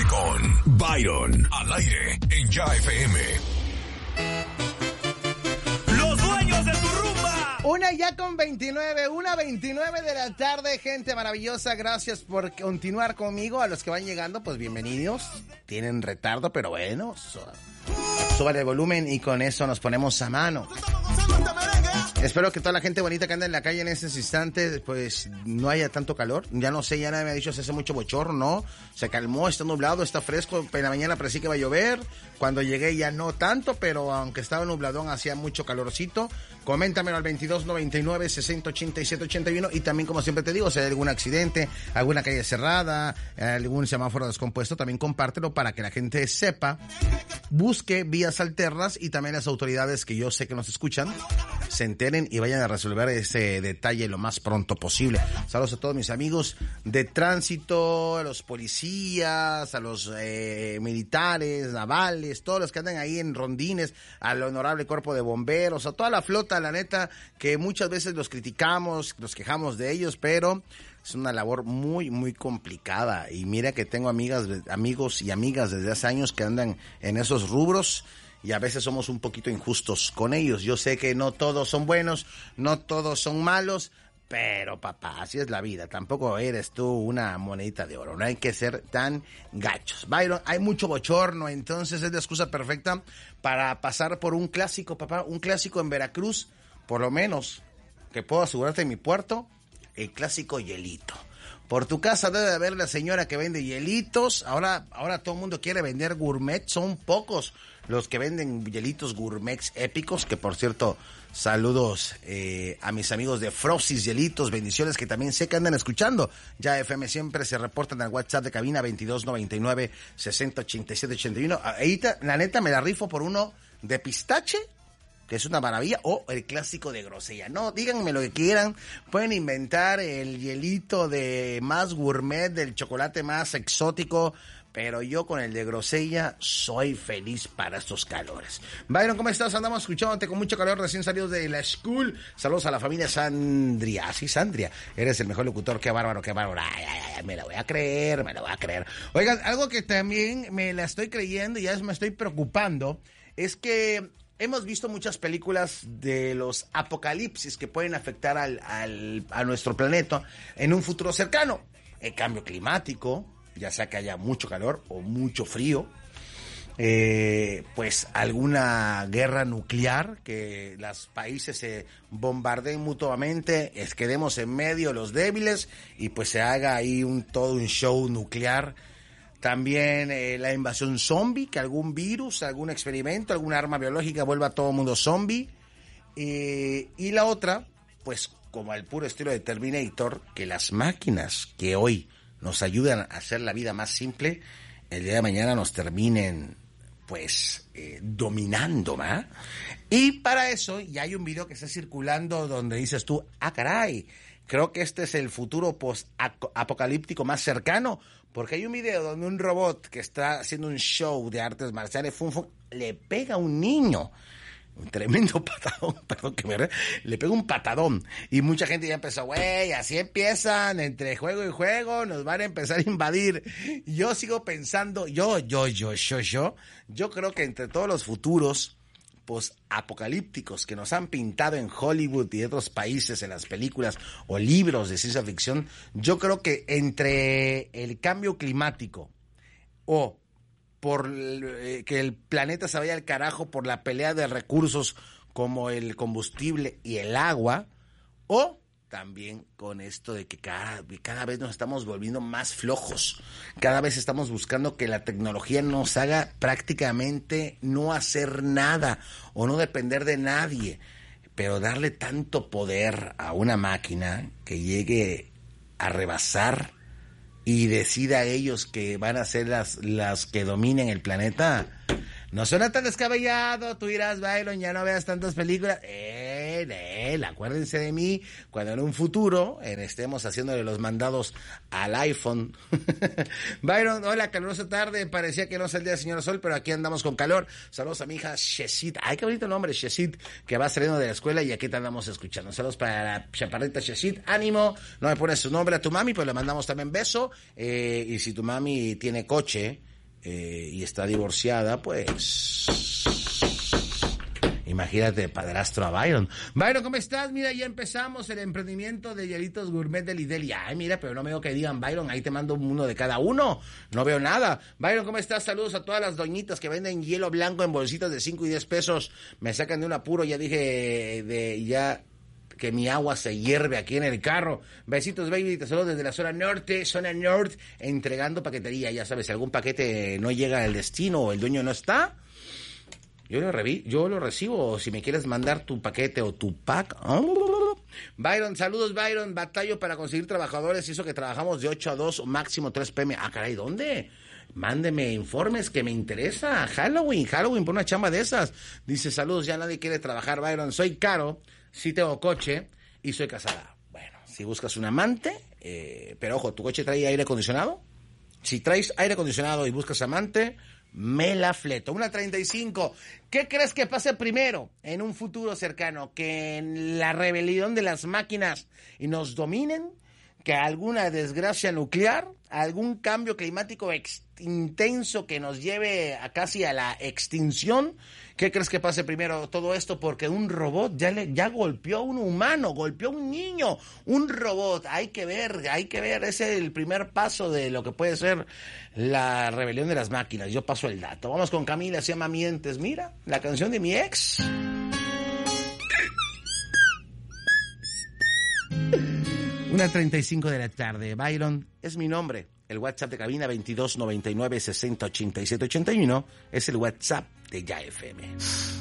Comunícate con Byron al aire en Ya FM. Los dueños de tu rumba. 1:29 de la tarde, gente maravillosa. Gracias por continuar conmigo. A los que van llegando, pues bienvenidos. Tienen retardo, pero bueno, suban el volumen y con eso nos ponemos a mano. Espero que toda la gente bonita que anda en la calle en estos instantes, pues no haya tanto calor. Ya no sé, ya nadie me ha dicho si hace mucho bochorno, ¿no? Se calmó, está nublado, está fresco. En la mañana parecía que iba a llover. Cuando llegué ya no tanto, pero aunque estaba nubladón, hacía mucho calorcito. Coméntamelo al 2299-608781. Y también, como siempre te digo, si hay algún accidente, alguna calle cerrada, algún semáforo descompuesto, también compártelo para que la gente sepa, busque vías alternas y también las autoridades que yo sé que nos escuchan se enteren y vayan a resolver ese detalle lo más pronto posible. Saludos a todos mis amigos de tránsito, a los policías, a los militares, navales, todos los que andan ahí en rondines, al honorable cuerpo de bomberos, a toda la flota, la neta, que muchas veces los criticamos, nos quejamos de ellos, pero es una labor muy, muy complicada. Y mira que tengo amigos y amigas desde hace años que andan en esos rubros y a veces somos un poquito injustos con ellos. Yo sé que no todos son buenos, no todos son malos, pero papá, así es la vida. Tampoco eres tú una monedita de oro. No hay que ser tan gachos. Byron, hay mucho bochorno, entonces es la excusa perfecta para pasar por un clásico, papá. Un clásico en Veracruz, por lo menos, que puedo asegurarte en mi puerto, el clásico hielito. Por tu casa debe de haber la señora que vende hielitos. Ahora todo el mundo quiere vender gourmet. Son pocos los que venden hielitos gourmets épicos. Que por cierto, saludos a mis amigos de Frosties Hielitos. Bendiciones, que también sé que andan escuchando. Ya FM siempre se reportan al WhatsApp de cabina 2299-608781. Ahí la neta me la rifo por uno de pistache, que es una maravilla, o el clásico de grosella. No, díganme lo que quieran, pueden inventar el hielito de más gourmet, del chocolate más exótico, pero yo con el de grosella soy feliz para estos calores. Byron, ¿cómo estás? Andamos escuchándote con mucho calor, recién salidos de la school. Saludos a la familia Sandria. Sí, Sandria, eres el mejor locutor. Qué bárbaro, qué bárbaro. Ay, me lo voy a creer. Oigan, algo que también me la estoy creyendo y ya me estoy preocupando, es que hemos visto muchas películas de los apocalipsis que pueden afectar a nuestro planeta en un futuro cercano. El cambio climático, ya sea que haya mucho calor o mucho frío, pues alguna guerra nuclear, que los países se bombardeen mutuamente, quedemos en medio los débiles y pues se haga ahí todo un show nuclear. También la invasión zombie, que algún virus, algún experimento, alguna arma biológica vuelva a todo el mundo zombie. Y la otra, pues como al puro estilo de Terminator, que las máquinas que hoy nos ayudan a hacer la vida más simple, el día de mañana nos terminen pues dominando, ¿va? Y para eso ya hay un video que está circulando donde dices tú, caray, creo que este es el futuro post-apocalíptico más cercano, porque hay un video donde un robot que está haciendo un show de artes marciales, le pega a un niño. Un tremendo patadón, perdón que le pega un patadón. Y mucha gente ya empezó, güey, así empiezan, entre juego y juego, nos van a empezar a invadir. Yo sigo pensando, yo creo que entre todos los futuros post-apocalípticos que nos han pintado en Hollywood y otros países en las películas o libros de ciencia ficción, yo creo que entre el cambio climático o por que el planeta se vaya al carajo por la pelea de recursos como el combustible y el agua, o también con esto de que cada vez nos estamos volviendo más flojos, cada vez estamos buscando que la tecnología nos haga prácticamente no hacer nada o no depender de nadie, pero darle tanto poder a una máquina que llegue a rebasar y decida a ellos que van a ser las que dominen el planeta. No suena tan descabellado. Tú dirás, Byron, ya no veas tantas películas. Acuérdense de mí cuando en un futuro estemos haciéndole los mandados al iPhone. Byron, hola, calurosa tarde. Parecía que no salía el señor Sol, pero aquí andamos con calor. Saludos a mi hija Shesid. Ay, qué bonito nombre, Shesid, que va saliendo de la escuela y aquí te andamos escuchando. Saludos para la chaparrita Shesid. Ánimo. No me pones su nombre a tu mami, pero le mandamos también beso. Y si tu mami tiene coche, y está divorciada, pues... Imagínate, padrastro a Byron. Byron, ¿cómo estás? Mira, ya empezamos el emprendimiento de hielitos gourmet de Lidl. Ay, mira, pero no veo que digan, Byron, ahí te mando uno de cada uno. No veo nada. Byron, ¿cómo estás? Saludos a todas las doñitas que venden hielo blanco en bolsitas de 5 y 10 pesos. Me sacan de un apuro, ya dije, que mi agua se hierve aquí en el carro. Besitos, baby, te saludo desde la zona norte, entregando paquetería. Ya sabes, si algún paquete no llega al destino o el dueño no está... Yo lo recibo, si me quieres mandar tu paquete o tu pack. Byron, saludos, Byron. Batallo para conseguir trabajadores, hizo que trabajamos de 8 a 2 o máximo 3 p.m. Ah, caray, ¿dónde? Mándeme informes que me interesa. Halloween, por una chamba de esas. Dice, saludos, ya nadie quiere trabajar, Byron. Soy caro, sí tengo coche y soy casada. Bueno, si buscas un amante, pero ojo, ¿tu coche trae aire acondicionado? Si traes aire acondicionado y buscas amante... me la fleto. 1:35. ¿Qué crees que pase primero en un futuro cercano? ¿Que en la rebelión de las máquinas y nos dominen? ¿Que alguna desgracia nuclear? ¿Algún cambio climático intenso que nos lleve casi a la extinción? ¿Qué crees que pase primero todo esto? Porque un robot ya golpeó a un humano, golpeó a un niño, un robot. Hay que ver, ese es el primer paso de lo que puede ser la rebelión de las máquinas. Yo paso el dato. Vamos con Camila, se llama Mientes. Mira, la canción de mi ex. 1:35 de la tarde. Byron es mi nombre. El WhatsApp de cabina 2299 60 87 81 es el WhatsApp de Ya FM.